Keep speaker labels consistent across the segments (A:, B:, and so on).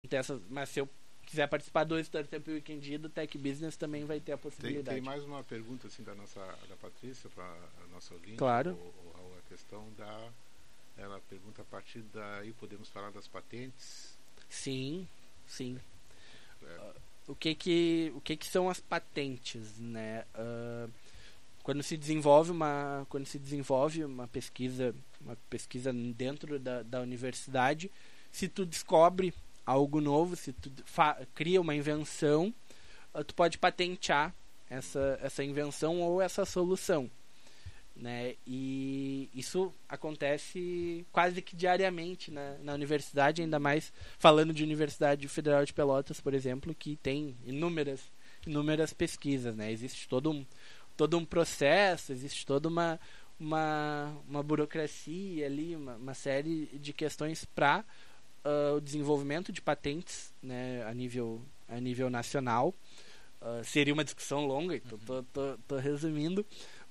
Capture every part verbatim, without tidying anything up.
A: Então, essa, mas se eu quiser participar do Startup Weekend e do Tech Business, também vai ter a possibilidade.
B: Tem, tem mais uma pergunta assim da nossa da Patrícia para a nossa ouvinte.
A: Claro.
B: Ou, ou a questão da, ela pergunta a partir daí podemos falar das patentes?
A: Sim, sim.
B: É.
A: Uh, o que que o que que são as patentes, né? Uh, quando se desenvolve uma quando se desenvolve uma pesquisa uma pesquisa dentro da, da universidade, se tu descobre algo novo, se tu fa- cria uma invenção, uh, tu pode patentear essa essa invenção ou essa solução, né? E isso acontece quase que diariamente na, na universidade, ainda mais falando de Universidade Federal de Pelotas, por exemplo, que tem inúmeras inúmeras pesquisas, né? Existe todo um todo um processo, existe toda uma uma, uma burocracia ali, uma, uma série de questões para uh, o desenvolvimento de patentes, né, a nível a nível nacional. Uh, seria uma discussão longa, então tô, tô, tô resumindo,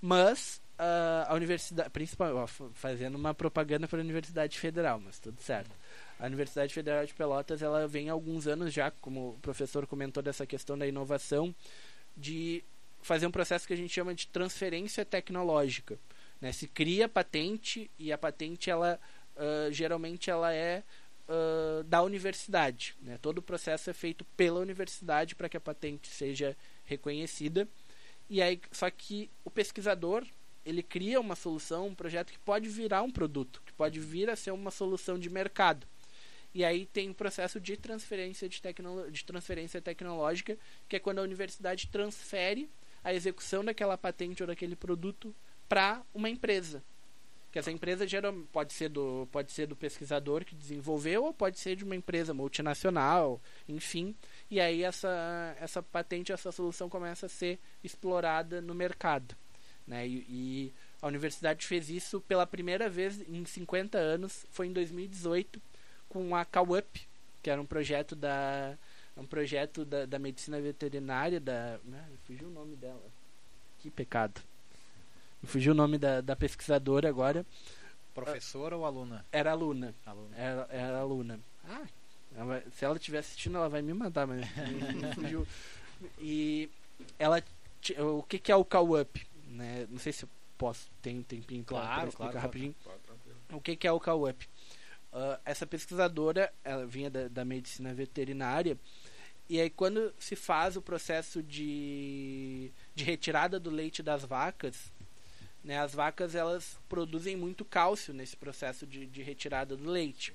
A: mas uh, a universidade, principal, ó, fazendo uma propaganda para a Universidade Federal, mas tudo certo. A Universidade Federal de Pelotas, ela vem há alguns anos já, como o professor comentou dessa questão da inovação, de fazer um processo que a gente chama de transferência tecnológica, né? Se cria patente e a patente, ela uh, geralmente ela é uh, da universidade, né? Todo o processo é feito pela universidade para que a patente seja reconhecida. E aí, só que o pesquisador, ele cria uma solução, um projeto que pode virar um produto, que pode vir a ser uma solução de mercado. E aí tem o processo de transferência de, tecno, de transferência tecnológica, que é quando a universidade transfere a execução daquela patente ou daquele produto para uma empresa. Que essa empresa geral, pode ser do pode ser do pesquisador que desenvolveu, ou pode ser de uma empresa multinacional, enfim. E aí essa essa patente, essa solução começa a ser explorada no mercado, né? E, e a universidade fez isso pela primeira vez em cinquenta anos, foi em dois mil e dezoito, com a CalUp, que era um projeto da um projeto da, da medicina veterinária da, né, fugiu o nome dela. Que pecado. Me fugiu o nome da, da pesquisadora agora.
C: Professora uh, ou aluna?
A: Era aluna.
C: aluna.
A: Era, era aluna. Ah, ela, se ela estiver assistindo, ela vai me matar, mas me fugiu. E ela, o que, que é o CalUp? Né? Não sei se eu posso, tem um tempinho para
C: claro,
A: explicar
C: claro,
A: rapidinho.
B: Claro, claro.
A: O que, que é o CalUp? Uh, essa pesquisadora, ela vinha da, da medicina veterinária, e aí quando se faz o processo de, de retirada do leite das vacas, né, as vacas, elas produzem muito cálcio nesse processo de, de retirada do leite.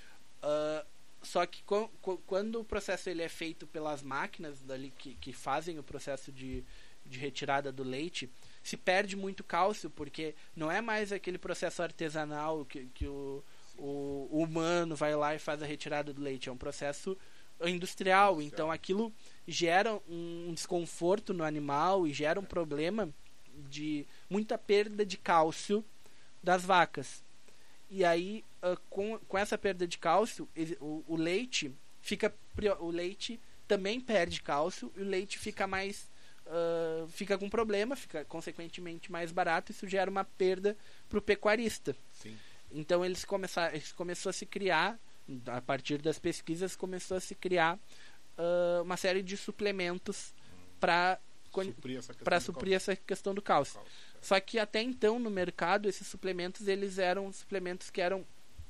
A: Uh, só que co, co, quando o processo ele é feito pelas máquinas dali que, que fazem o processo de, de retirada do leite, se perde muito cálcio, porque não é mais aquele processo artesanal que, que o O, o humano vai lá e faz a retirada do leite. É um processo industrial. Então aquilo gera um desconforto no animal e gera um problema de muita perda de cálcio das vacas. E aí, uh, com, com essa perda de cálcio, o, o leite fica o leite também perde cálcio e o leite fica mais uh, fica com problema, fica consequentemente mais barato. Isso gera uma perda para o pecuarista.
B: Sim. Então
A: eles começaram, eles começou a se criar, a partir das pesquisas, começou a se criar uh, uma série de suplementos para
B: suprir, essa,
A: para suprir essa questão do cálcio. cálcio é. Só que até então no mercado esses suplementos eles eram suplementos que eram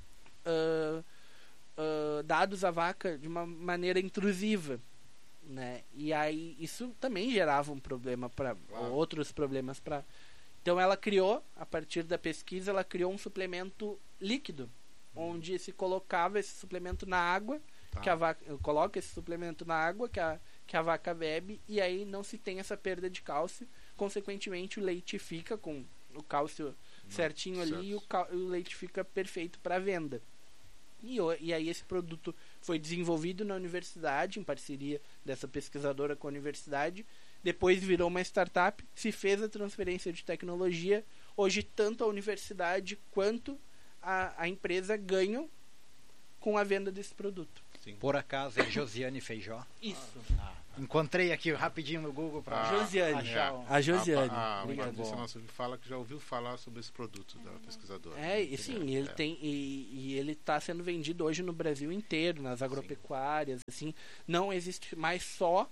A: uh, uh, dados à vaca de uma maneira intrusiva, né? E aí isso também gerava um problema para claro. outros problemas para. Então ela criou, a partir da pesquisa, ela criou um suplemento líquido, hum. onde se colocava esse suplemento na água, tá. que a vaca coloca esse suplemento na água que a, que a vaca bebe, e aí não se tem essa perda de cálcio, consequentemente o leite fica com o cálcio não, certinho certo. ali e o, o leite fica perfeito para venda. E, e aí esse produto foi desenvolvido na universidade, em parceria dessa pesquisadora com a universidade. Depois virou uma startup, se fez a transferência de tecnologia. Hoje, tanto a universidade quanto a, a empresa ganham com a venda desse produto.
B: Sim.
C: Por acaso é Josiane Feijó?
A: Isso.
C: Ah, encontrei aqui rapidinho no Google para
B: Ah,
A: Josiane.
C: achar um...
A: A Josiane.
B: A, a, a
A: Obrigado.
B: Patrícia nossa fala que já ouviu falar sobre esse produto da pesquisadora.
A: É, e sim,
B: É,
A: ele
B: é.
A: tem e, e ele está sendo vendido hoje no Brasil inteiro, nas agropecuárias, assim. Não existe mais só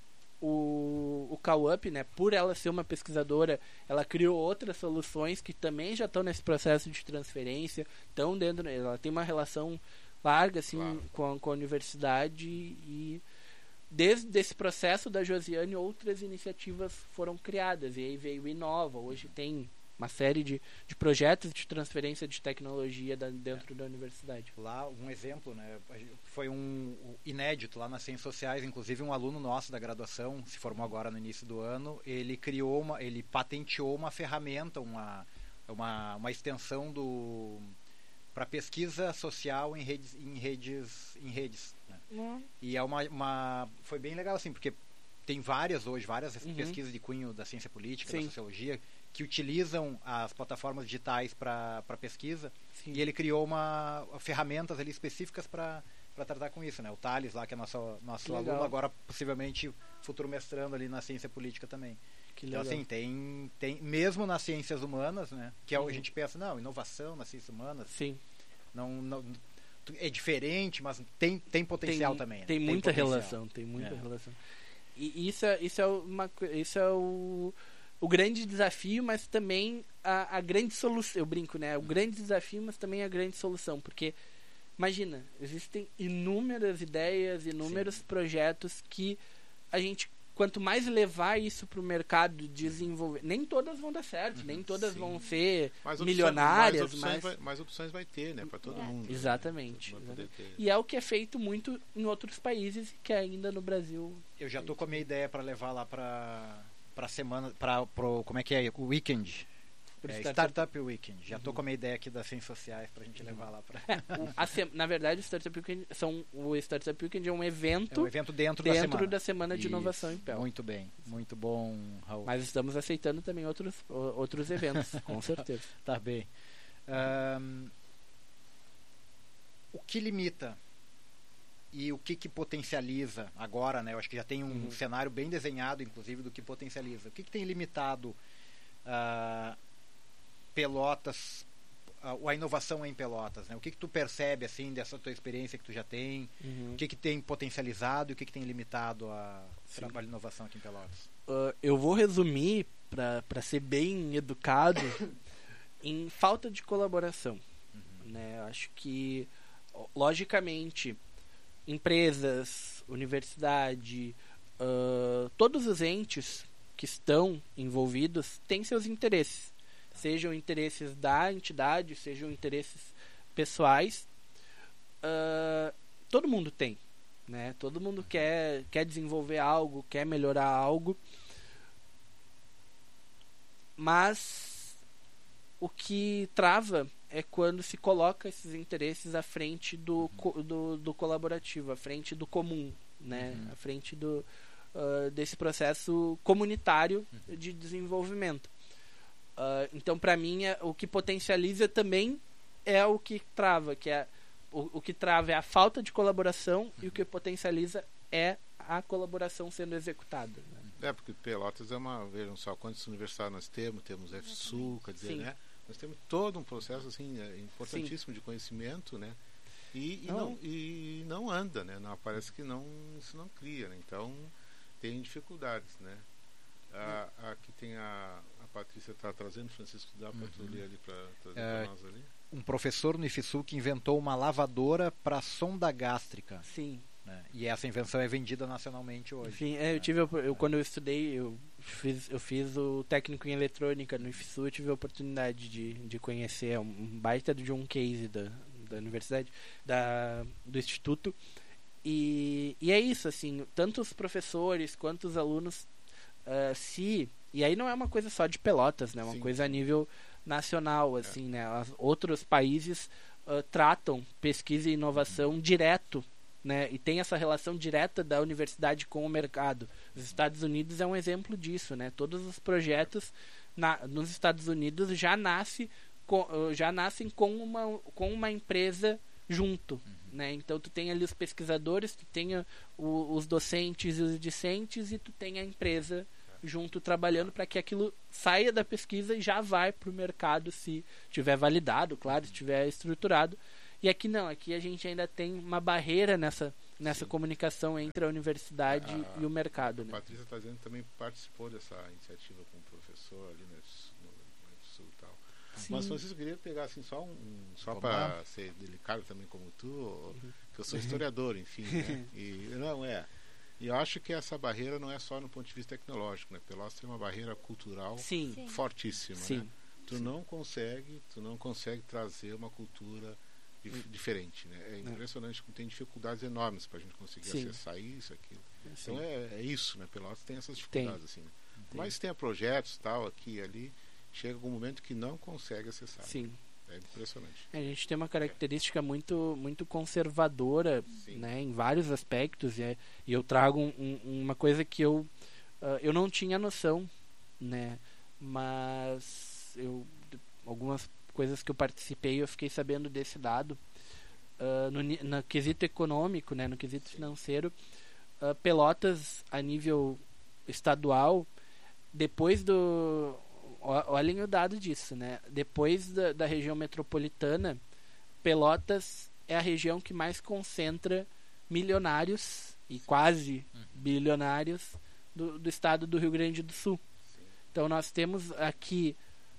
A: o, o Caup, né? Por ela ser uma pesquisadora, ela criou outras soluções que também já estão nesse processo de transferência, estão dentro, ela tem uma relação larga assim
B: Claro.
A: com, a, com a universidade e desde esse processo da Josiane outras iniciativas foram criadas e aí veio o Inova, hoje tem uma série de, de projetos de transferência de tecnologia da, dentro da universidade.
C: Lá, um exemplo, né? Foi um inédito lá nas ciências sociais, inclusive um aluno nosso da graduação, se formou agora no início do ano, ele criou uma, ele patenteou uma ferramenta, uma, uma, uma extensão do para pesquisa social em redes, em redes, em redes. Né?
A: Uhum.
C: E é uma, uma, foi bem legal assim, porque tem várias hoje, várias
A: Uhum.
C: pesquisas de cunho da ciência política,
A: Sim.
C: da sociologia, que utilizam as plataformas digitais para pesquisa.
A: Sim.
C: E ele criou uma ferramentas ali específicas para para tratar com isso, né? O Thales lá, que é nosso nosso
A: Que legal.
C: aluno, agora possivelmente futuro mestrando ali na ciência política também.
A: Que
C: Então
A: legal.
C: assim, tem tem mesmo nas ciências humanas, né? Que é o
A: Uhum.
C: a gente pensa, não, inovação nas ciências humanas,
A: Sim.
C: não, não é diferente, mas tem tem potencial
A: tem,
C: também. Né?
A: Tem muita
C: potencial.
A: relação, tem muita
C: É.
A: relação. E isso é, isso é, uma, co- isso é o, o grande desafio, mas também a, a grande solução. Eu brinco, né? O grande desafio, mas também a grande solução. Porque, imagina, existem inúmeras ideias, inúmeros
C: Sim.
A: projetos que a gente, quanto mais levar isso para o mercado, desenvolver. Nem todas vão dar certo, nem todas
B: Sim.
A: vão ser
B: Mais opções-
A: milionárias,
B: mais opções,
A: mas.
B: vai, mais opções vai ter, né? Para todo mundo. né?
A: Exatamente,
B: Todo mundo vai poder ter.
A: E é o que é feito muito em outros países que ainda no Brasil.
C: Eu já tô com a minha ideia para levar lá para para semana, para pro como é que é, o weekend.
A: Pro
C: É,
A: Startup-
C: Startup Weekend. Já tô com a minha ideia aqui das ciências sociais pra gente levar lá para
A: É, o- a se- na verdade, o Startup Weekend, são, o Startup Weekend é um
C: É
A: evento
C: um evento dentro, da
A: dentro
C: semana.
A: da semana de
C: Isso.
A: inovação em Pel.
C: Muito bem, muito bom, Raul.
A: Mas estamos aceitando também outros, o- outros eventos, com certeza.
C: Tá bem. Ahn, o que limita e o que, que potencializa agora, né? Eu acho que já tem um
A: Uhum.
C: cenário bem desenhado, inclusive, do que potencializa. O que, que tem limitado ah, Pelotas, ah, a inovação em Pelotas, né? O que, que tu percebe assim dessa tua experiência que tu já tem?
A: Uhum.
C: O que, que tem potencializado e o que, que tem limitado a
A: Sim.
C: trabalho de inovação aqui em Pelotas?
A: Uh, eu vou resumir, para ser bem educado, em falta de colaboração. Né? Eu acho que, logicamente, empresas, universidade, uh, todos os entes que estão envolvidos têm seus interesses. Sejam interesses da entidade, sejam interesses pessoais. Uh, todo mundo tem. Né? Todo mundo quer, quer desenvolver algo, quer melhorar algo. Mas o que trava é quando se coloca esses interesses à frente do, co- do, do colaborativo, à frente do comum, né?
C: Uhum.
A: À frente do, uh, desse processo comunitário de desenvolvimento. Uh, então, para mim, é, o que potencializa também é o que trava, que é o, o que trava é a falta de colaboração e o que potencializa é a colaboração sendo executada. Né?
B: É, porque Pelotas é uma. Vejam só quantas universidades nós temos, temos F S U, quer dizer,
A: Sim.
B: né? Nós temos todo um processo assim, é, importantíssimo de conhecimento, né? E, e,
A: Não.
B: não, e não anda, né? Não, parece que não, isso não cria, né? Então tem dificuldades, né? Ah, aqui tem a, a Patrícia está trazendo, Francisco, dá para tu ler ali para trazer
C: É,
B: para nós ali?
C: Um professor no I F S U que inventou uma lavadora para sonda gástrica.
A: Sim.
C: Né? E essa invenção é vendida nacionalmente hoje.
A: Enfim, é, eu tive a- eu, quando eu estudei, eu fiz, eu fiz o técnico em eletrônica no I F S U, eu tive a oportunidade de, de conhecer um baita de um case da, da universidade, da, do instituto. E, e é isso, assim, tanto os professores quanto os alunos ah, se. E aí não é uma coisa só de Pelotas, né? É uma
B: Sim.
A: coisa a nível nacional, assim, né? As- outros países ah, tratam pesquisa e inovação direto, né? E tem essa relação direta da universidade com o mercado. Os Estados Unidos é um exemplo disso, né? Todos os projetos na, nos Estados Unidos já nasce com, ah, já nascem com uma com uma empresa junto, né? Então tu tem ali os pesquisadores, tu tem a, o, os docentes e os discentes, e tu tem a empresa junto trabalhando para que aquilo saia da pesquisa e já vai para o mercado se tiver validado, claro, se tiver estruturado. E aqui não, aqui a gente ainda tem uma barreira nessa, nessa comunicação entre a universidade
B: a,
A: e o mercado.
B: A
A: né?
B: Patrícia está dizendo que também participou dessa iniciativa com o professor ali no, no, no Sul e tal.
A: Sim.
B: Mas Francisco, eu queria pegar assim só um, só para ser delicado também como tu, uhum. que eu sou historiador, enfim, né? E não é. E eu acho que essa barreira não é só no ponto de vista tecnológico, né? Pelotas tem uma barreira cultural
A: Sim.
B: fortíssima,
A: Sim.
B: né? Tu
A: Sim.
B: não consegue, tu não consegue trazer uma cultura dif- diferente, né? É impressionante como tem dificuldades enormes para a gente conseguir Sim. acessar isso, aquilo. Sim. Então é, é isso, né? Pelotas tem essas dificuldades, tem. assim. Né? Mas tem projetos tal aqui e ali. Chega algum momento que não consegue acessar.
A: Sim.
B: É impressionante.
A: A gente tem uma característica muito, muito conservadora, né, em vários aspectos. E, é, e eu trago um, um, uma coisa que eu, uh, eu não tinha noção, né, mas eu, algumas coisas que eu participei, eu fiquei sabendo desse dado. Uh, no, no quesito econômico, né, no quesito Sim. financeiro, uh, Pelotas, a nível estadual, depois do... Olhem o dado disso, né? Depois da, da região metropolitana, Pelotas é a região que mais concentra milionários e quase uhum. bilionários do, do estado do Rio Grande do Sul. Sim. Então nós temos aqui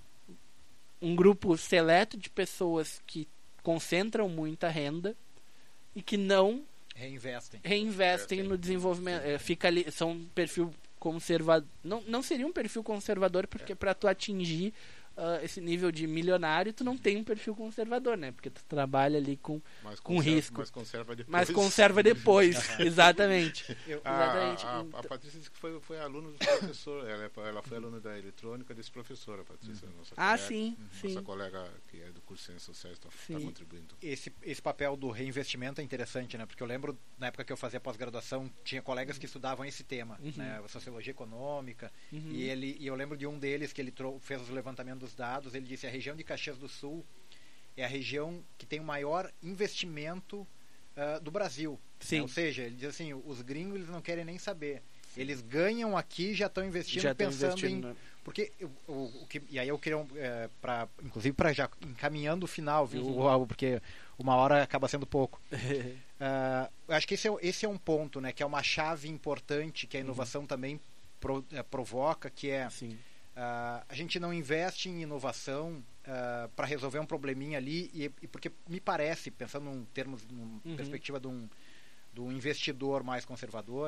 A: um grupo seleto de pessoas que concentram muita renda e que não
C: reinvestem,
A: reinvestem no desenvolvimento. É, fica ali, são um perfil conservador, não, não seria um perfil conservador, porque é. para tu atingir uh, esse nível de milionário, tu não tem um perfil conservador, né? Porque tu trabalha ali com,
B: mas
A: com
B: conserva,
A: risco.
B: Mas conserva depois.
A: Mas conserva depois, exatamente.
B: Eu, exatamente. A, a, a Patrícia disse que foi, foi aluna do professor, ela, ela foi aluna da eletrônica desse professor, a Patrícia. Uhum. Nossa
A: ah,
B: colega,
A: sim,
B: nossa
A: sim.
B: Nossa colega que é do curso de Ciências Sociais está tá contribuindo.
C: Esse, esse papel do reinvestimento é interessante, né? Porque eu lembro, na época que eu fazia pós-graduação, tinha colegas que estudavam esse tema, uhum. né? Sociologia econômica, uhum. e, ele, e eu lembro de um deles que ele trou- fez os levantamentos dos dados, ele disse que a região de Caxias do Sul é a região que tem o maior investimento uh, do Brasil.
A: Sim.
C: Né? Ou seja, ele diz assim, os gringos eles não querem nem saber. Eles ganham aqui e já estão investindo, já pensando investindo, em... Né? Porque o, o que, e aí eu queria, é, pra, inclusive para já encaminhando o final, viu, uhum. porque uma hora acaba sendo pouco. uh, acho que esse é, esse é um ponto, né, que é uma chave importante que a inovação uhum. também pro, é, provoca, que é
A: Sim.
C: Uh, a gente não investe em inovação uh, para resolver um probleminha ali, e, e porque me parece, pensando em termos, numa uhum. perspectiva de um, de um investidor mais conservador,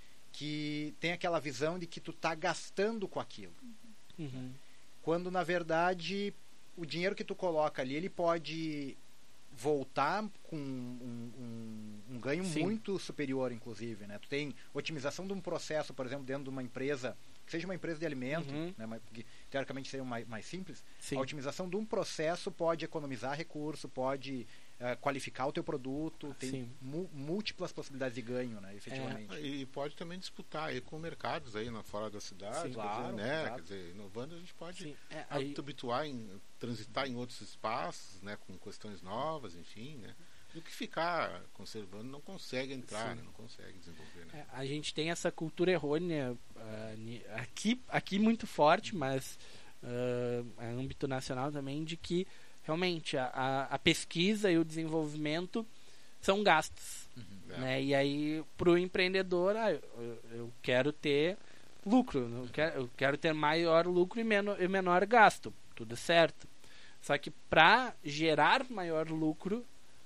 C: que tem aquela visão de que tu tá gastando com aquilo.
A: Uhum.
C: Quando, na verdade, o dinheiro que tu coloca ali, ele pode voltar com um, um, um ganho Sim. muito superior, inclusive, né? Tu tem otimização de um processo, por exemplo, dentro de uma empresa, que seja uma empresa de alimento, uhum. né, que teoricamente seria mais, mais simples. Sim. A otimização de um processo pode economizar recurso, pode uh, qualificar o teu produto, tem mu- múltiplas possibilidades de ganho, né, efetivamente.
B: É. E pode também disputar aí com mercados aí na fora da cidade,
C: Sim, claro,
B: dizer, né?
C: claro.
B: Quer dizer, inovando a gente pode
A: é, aí...
B: habituar em transitar em outros espaços, né, com questões novas, enfim, né? Do que ficar conservando, não consegue entrar, né, não consegue desenvolver. Né?
A: É, a gente tem essa cultura errônea uh, aqui, aqui muito forte, mas uh, é âmbito nacional também, de que realmente a, a, a pesquisa e o desenvolvimento são gastos. Uhum. Né? É. E aí, para o empreendedor, ah, eu, eu quero ter lucro, eu quero, eu quero ter maior lucro e menor, e menor gasto. Tudo certo. Só que para gerar maior lucro,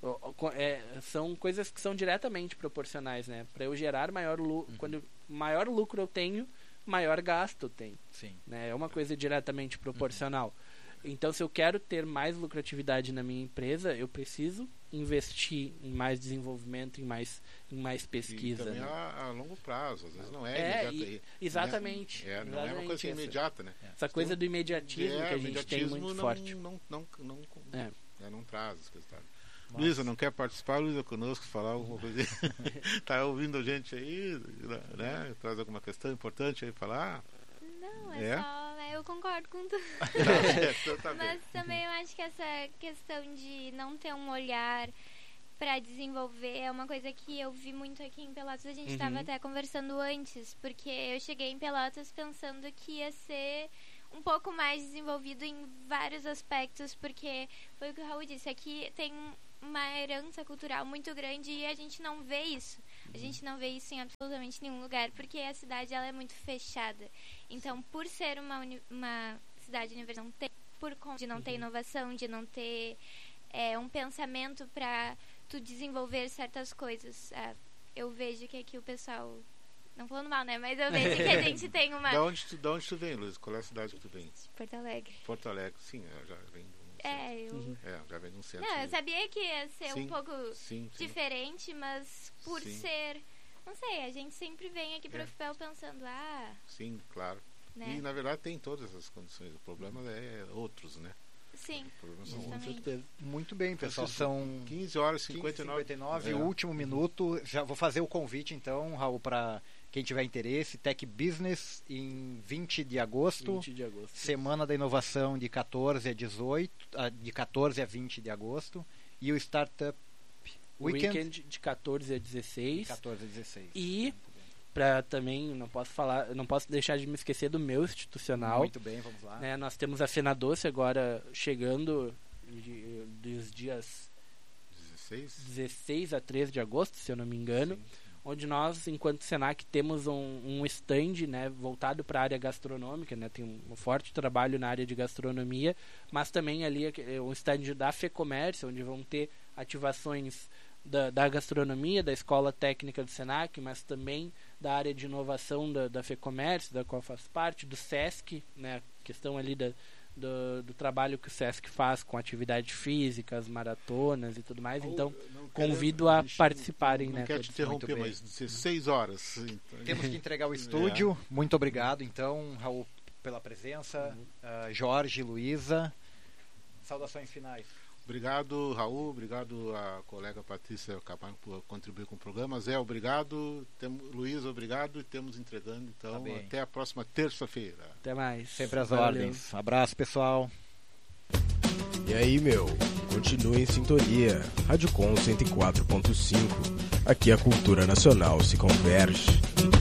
A: É, são coisas que são diretamente proporcionais, né? Para eu gerar maior lucro, uhum. quando maior lucro eu tenho, maior gasto eu tenho.
C: Sim.
A: Né? É uma coisa diretamente proporcional. Uhum. Então, se eu quero ter mais lucratividade na minha empresa, eu preciso investir em mais desenvolvimento, em mais, em mais pesquisa.
B: E também
A: né?
B: a, a longo prazo, às vezes não é,
A: é
B: imediato.
A: E, exatamente.
B: É, não
A: exatamente
B: é uma coisa
A: essa,
B: imediata, né?
A: Essa coisa
B: então,
A: do imediatismo
B: é,
A: que a gente tem muito
B: não,
A: forte.
B: Não, não, não, não,
A: é.
B: né, não traz as coisas. Luísa, não quer participar, Luísa, conosco, falar alguma coisa? Tá ouvindo a gente aí, né? Traz alguma questão importante aí falar?
D: Não, é, é? só... Eu concordo com tudo.
B: Tá, então tá
D: Mas também eu acho que essa questão de não ter um olhar para desenvolver é uma coisa que eu vi muito aqui em Pelotas. A gente estava
A: Uhum.
D: até conversando antes, porque eu cheguei em Pelotas pensando que ia ser um pouco mais desenvolvido em vários aspectos, porque foi o que o Raul disse, aqui tem uma herança cultural muito grande e a gente não vê isso. A gente não vê isso em absolutamente nenhum lugar, porque a cidade ela é muito fechada. Então, por ser uma, uni- uma cidade universitária, não tem, por conta de não ter inovação, de não ter é, um pensamento para tu desenvolver certas coisas. Ah, eu vejo que aqui o pessoal, não falando mal, né? Mas eu vejo que a gente tem uma...
B: Da onde tu, da onde tu vem, Luiz? Qual é a cidade que tu vem?
D: Porto Alegre.
B: Porto Alegre, sim, é, já vem de um centro.
D: É, eu...
A: Uhum.
B: É, já vem de um centro.
D: Não, eu sabia que ia ser
B: Sim,
D: um pouco
B: Sim, sim.
D: diferente, mas por
B: Sim.
D: ser... Não sei, a gente sempre vem aqui pro
B: É.
D: U F P E L pensando, ah,
B: Sim, claro.
D: né?
B: E na verdade tem todas as condições. O problema é outros, né?
D: Sim,
B: O problema são
A: Com
B: outros.
D: justamente.
A: certeza.
C: Muito bem, pessoal.
B: Francisco,
C: São
B: quinze horas e
C: quinze
B: cinquenta
C: e
B: e nove.
C: cinquenta e nove,
B: É.
C: o último minuto. Já vou fazer o convite, então, Raul, para quem tiver interesse. Tech Business em vinte de agosto.
A: vinte de agosto.
C: Semana da Inovação de catorze a dezoito, ah, de catorze a vinte de agosto. E o Startup Weekend,
A: Weekend de catorze a
C: de
A: dezesseis.
C: catorze a dezesseis.
A: E para também, não posso falar, não posso deixar de me esquecer do meu institucional.
C: Muito bem, vamos lá.
A: Né, nós temos a Fena Doce agora chegando de- dos dias
B: dezesseis?
A: dezesseis a treze de agosto, se eu não me engano,
B: Sim.
A: onde nós, enquanto Senac, temos um, um stand, né, voltado para a área gastronômica, né, tem um, um forte trabalho na área de gastronomia, mas também ali é um stand da FEComércio, onde vão ter ativações da, da gastronomia, da Escola Técnica do Senac, mas também da área de inovação da, da FEComércio, da qual faz parte, do SESC, né, questão ali da, do, do trabalho que o SESC faz com atividade física, as maratonas e tudo mais, então
B: Não
A: convido
B: quero-
A: a
B: deixa-
A: participarem,
B: Não
A: né,
B: quero te
A: todos.
B: interromper,
C: Muito
B: mas dezesseis horas. Então,
C: Temos que entregar o estúdio. Muito obrigado, então, Raul, pela presença. Ah, Jorge, Luísa. Saudações finais.
B: Obrigado, Raul. Obrigado a colega Patrícia Camargo por contribuir com o programa. Zé, obrigado. Temo, Luiz, obrigado. E temos entregando, então,
C: Tá bem.
B: até a próxima terça-feira.
A: Até mais.
C: Sempre às
A: Valeu.
C: ordens. Abraço, pessoal.
E: E aí, meu? Continue em sintonia. Rádio Com cento e quatro ponto cinco. Aqui a cultura nacional se converge.